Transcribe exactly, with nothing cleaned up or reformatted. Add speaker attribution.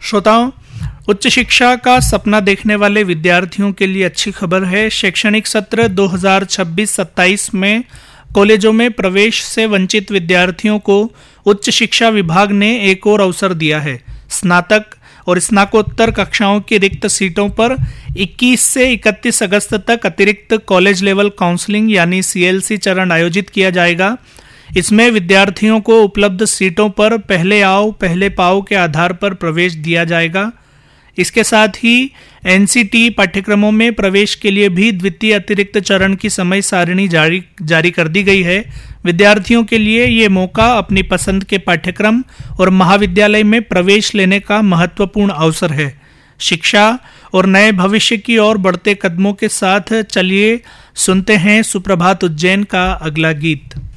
Speaker 1: श्रोताओं, उच्च शिक्षा का सपना देखने वाले विद्यार्थियों के लिए अच्छी खबर है। शैक्षणिक सत्र दो हज़ार छब्बीस सत्ताईस में कॉलेजों में प्रवेश से वंचित विद्यार्थियों को उच्च शिक्षा विभाग ने एक और अवसर दिया है। स्नातक और स्नाकोत्तर कक्षाओं की रिक्त सीटों पर इक्कीस से इकतीस अगस्त तक अतिरिक्त कॉलेज लेवल काउंसलिंग यानी सी एल सी चरण आयोजित किया जाएगा। इसमें विद्यार्थियों को उपलब्ध सीटों पर पहले आओ पहले पाओ के आधार पर प्रवेश दिया जाएगा। इसके साथ ही एन सी टी पाठ्यक्रमों में प्रवेश के लिए भी द्वितीय अतिरिक्त चरण की समय सारिणी जारी जारी कर दी गई है। विद्यार्थियों के लिए ये मौका अपनी पसंद के पाठ्यक्रम और महाविद्यालय में प्रवेश लेने का महत्वपूर्ण अवसर है। शिक्षा और नए भविष्य की ओर बढ़ते कदमों के साथ चलिए सुनते हैं सुप्रभात उज्जैन का अगला गीत।